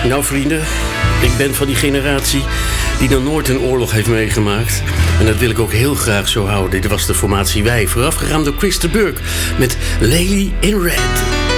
Nou vrienden, ik ben van die generatie die nog nooit een oorlog heeft meegemaakt. En dat wil ik ook heel graag zo houden. Dit was de formatie Wij, voorafgegaan door Chris de Burgh met Lady in Red.